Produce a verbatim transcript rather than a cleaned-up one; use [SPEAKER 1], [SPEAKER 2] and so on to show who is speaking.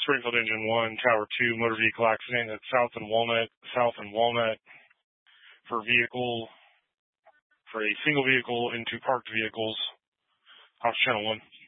[SPEAKER 1] Springfield Engine one, Tower two, motor vehicle accident at South and Walnut, South and Walnut for vehicle, for a single vehicle and two parked vehicles. Off channel one.